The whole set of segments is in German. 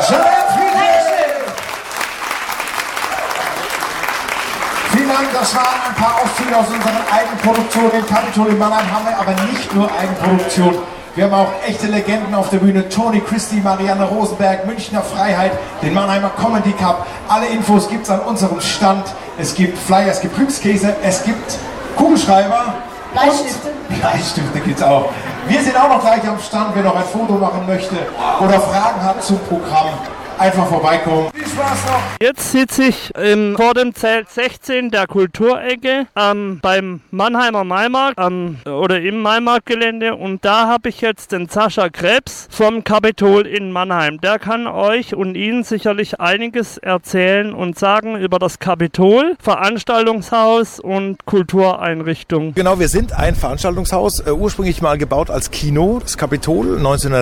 Jeanette Friedrich! Vielen Dank, das waren ein paar Auszüge aus unseren Eigenproduktionen. Im Capitol in Mannheim haben wir aber nicht nur Eigenproduktion. Wir haben auch echte Legenden auf der Bühne. Tony Christie, Marianne Rosenberg, Münchner Freiheit, den Mannheimer Comedy Cup. Alle Infos gibt es an unserem Stand. Es gibt Flyer, es gibt Glückskäse, es gibt Kugelschreiber. Bleistifte gibt es auch. Wir sind auch noch gleich am Stand. Wer noch ein Foto machen möchte oder Fragen hat zum Programm, einfach vorbeikommen. Viel Spaß noch! Jetzt sitze ich vor dem Zelt 16 der Kulturecke beim Mannheimer Maimarkt oder im Maimarktgelände, und da habe ich jetzt den Sascha Krebs vom Capitol in Mannheim. Der kann euch und Ihnen sicherlich einiges erzählen und sagen über das Capitol, Veranstaltungshaus und Kultureinrichtung. Genau, wir sind ein Veranstaltungshaus, ursprünglich mal gebaut als Kino, das Capitol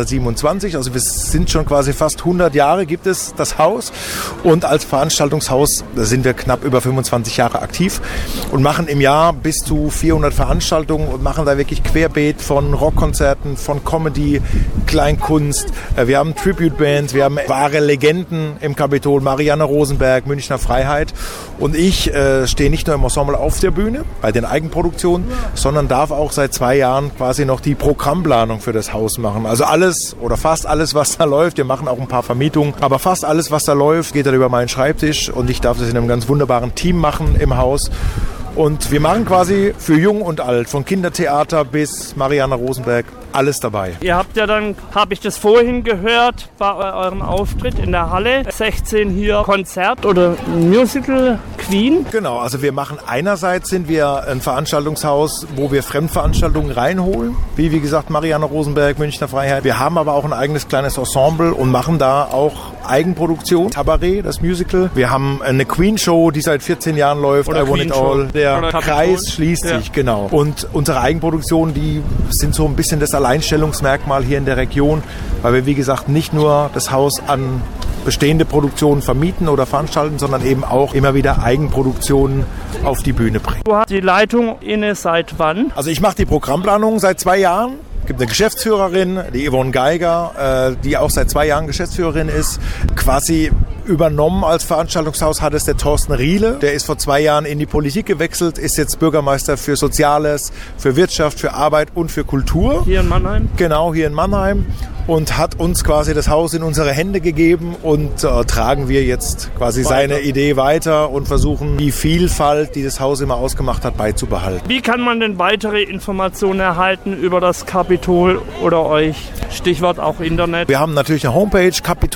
1927, also wir sind schon quasi fast 100 Jahre gibt es das Haus, und als Veranstaltungshaus sind wir knapp über 25 Jahre aktiv und machen im Jahr bis zu 400 Veranstaltungen und machen da wirklich querbeet von Rockkonzerten, von Comedy, Kleinkunst. Wir haben Tribute-Bands, wir haben wahre Legenden im Capitol, Marianne Rosenberg, Münchner Freiheit, und ich stehe nicht nur im Ensemble auf der Bühne bei den Eigenproduktionen, sondern darf auch seit 2 Jahren quasi noch die Programmplanung für das Haus machen. Also alles oder fast alles, was da läuft. Wir machen auch ein paar Vermietungen, aber fast alles, was da läuft, geht dann über meinen Schreibtisch, und ich darf das in einem ganz wunderbaren Team machen im Haus. Und wir machen quasi für Jung und Alt, von Kindertheater bis Marianne Rosenberg, alles dabei. Ihr habt ja dann, habe ich das vorhin gehört, bei eurem Auftritt in der Halle 16 hier Konzert oder Musical Queen. Genau, also wir machen einerseits sind wir ein Veranstaltungshaus, wo wir Fremdveranstaltungen reinholen, wie gesagt Marianne Rosenberg, Münchner Freiheit. Wir haben aber auch ein eigenes kleines Ensemble und machen da auch Eigenproduktion. Cabaret, das Musical. Wir haben eine Queen-Show, die seit 14 Jahren läuft. Oder I Want It All. Der Kreis schließt sich, genau. Und unsere Eigenproduktionen, die sind so ein bisschen das Alleinstellungsmerkmal hier in der Region, weil wir, wie gesagt, nicht nur das Haus an bestehende Produktionen vermieten oder veranstalten, sondern eben auch immer wieder Eigenproduktionen auf die Bühne bringen. Du hast die Leitung inne seit wann? Also ich mache die Programmplanung seit 2 Jahren. Es gibt eine Geschäftsführerin, die Yvonne Geiger, die auch seit 2 Jahren Geschäftsführerin ist. Quasi übernommen als Veranstaltungshaus hat es der Thorsten Riele. Der ist vor 2 Jahren in die Politik gewechselt, ist jetzt Bürgermeister für Soziales, für Wirtschaft, für Arbeit und für Kultur. Hier in Mannheim? Genau, hier in Mannheim. Und hat uns quasi das Haus in unsere Hände gegeben, und tragen wir jetzt quasi seine Idee weiter und versuchen, die Vielfalt, die das Haus immer ausgemacht hat, beizubehalten. Wie kann man denn weitere Informationen erhalten über das Capitol oder euch? Stichwort auch Internet. Wir haben natürlich eine Homepage,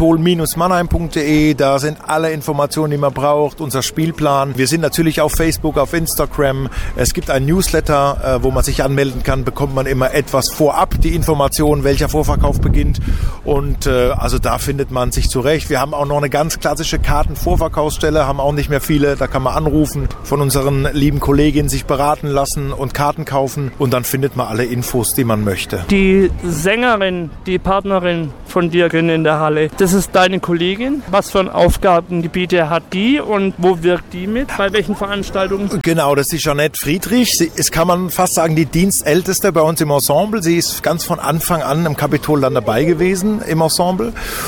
capitol-mannheim.de. Da sind alle Informationen, die man braucht, unser Spielplan. Wir sind natürlich auf Facebook, auf Instagram. Es gibt ein Newsletter, wo man sich anmelden kann. Bekommt man immer etwas vorab, die Information, welcher Vorverkauf beginnt. Und also da findet man sich zurecht. Wir haben auch noch eine ganz klassische Kartenvorverkaufsstelle, haben auch nicht mehr viele. Da kann man anrufen, von unseren lieben Kolleginnen sich beraten lassen und Karten kaufen. Und dann findet man alle Infos, die man möchte. Die Sängerin, die Partnerin von dir in der Halle, das ist deine Kollegin. Was für ein Aufgabengebiete hat die und wo wirkt die mit? Bei welchen Veranstaltungen? Genau, das ist die Jeanette Friedrich. Sie ist, kann man fast sagen, die Dienstälteste bei uns im Ensemble. Sie ist ganz von Anfang an im Capitol dann dabei gewesen im Ensemble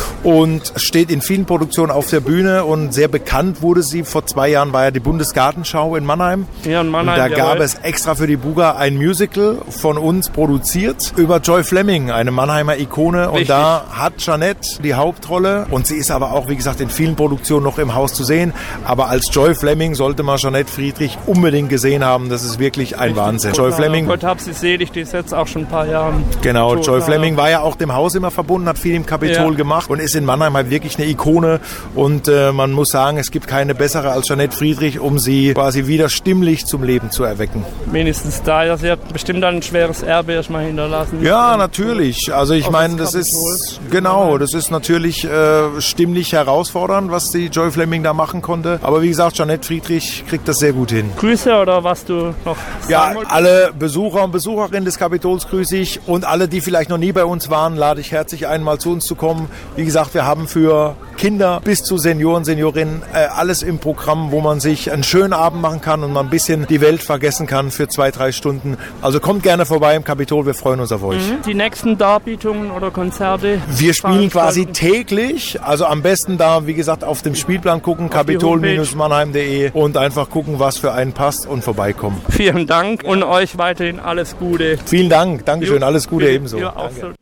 und steht in vielen Produktionen auf der Bühne, und sehr bekannt wurde sie. Vor 2 Jahren war ja die Bundesgartenschau in Mannheim. Ja, in Mannheim. Und da gab es extra für die Buga ein Musical von uns produziert über Joy Fleming, eine Mannheimer Ikone. Und da hat Jeanette die Hauptrolle, und sie ist aber auch, wie gesagt, in vielen Produktionen noch im Haus zu sehen. Aber als Joy Fleming sollte man Jeanette Friedrich unbedingt gesehen haben. Das ist wirklich ein Wahnsinn. Joy Fleming. Gott hab sie selig, die ist jetzt auch schon ein paar Jahre. Genau, Joy Fleming war ja auch dem Haus immer verbunden, hat viel im Capitol gemacht und ist in Mannheim halt wirklich eine Ikone. Und man muss sagen, es gibt keine bessere als Jeanette Friedrich, um sie quasi wieder stimmlich zum Leben zu erwecken. Wenigstens da, ja, sie hat bestimmt dann ein schweres Erbe erstmal hinterlassen. Ja, natürlich. Also ich meine, das ist genau, das ist natürlich stimmlich herausfordernd, was die Joy Fleming da machen konnte. Aber wie gesagt, Jeanette Friedrich kriegt das sehr gut hin. Grüße oder was du noch sagen wolltest? Alle Besucher und Besucherinnen des Capitols grüße ich, und alle, die vielleicht noch nie bei uns waren, lade ich herzlich ein, mal zu uns zu kommen. Wie gesagt, wir haben für Kinder bis zu Senioren, Seniorinnen alles im Programm, wo man sich einen schönen Abend machen kann und mal ein bisschen die Welt vergessen kann für 2-3 Stunden. Also kommt gerne vorbei im Capitol, wir freuen uns auf euch. Die nächsten Darbietungen oder Konzerte? Wir spielen quasi täglich, also am besten da, wie gesagt, auf dem Spielplan gucken, capitol-mannheim.de und einfach gucken, was für einen passt und vorbeikommen. Vielen Dank und euch weiterhin alles Gute. Vielen Dank, Dankeschön, alles Gute ebenso. Ja, auch so.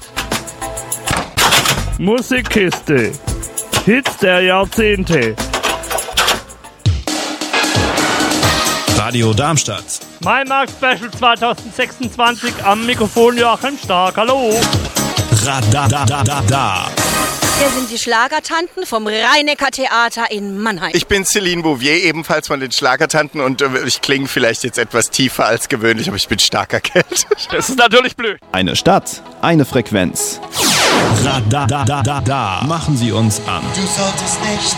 Musikkiste. Hits der Jahrzehnte. Radio Darmstadt. Maimarkt Special 2026 am Mikrofon Joachim Stark. Hallo. Radadadada. Wir sind die Schlagertanten vom Rhein-Neckar-Theater in Mannheim. Ich bin Céline Bouvier, ebenfalls von den Schlagertanten und ich klinge vielleicht jetzt etwas tiefer als gewöhnlich, aber ich bin stark erkältet. Das ist natürlich blöd. Eine Stadt, eine Frequenz. Radadadada. Machen Sie uns an. Du solltest nicht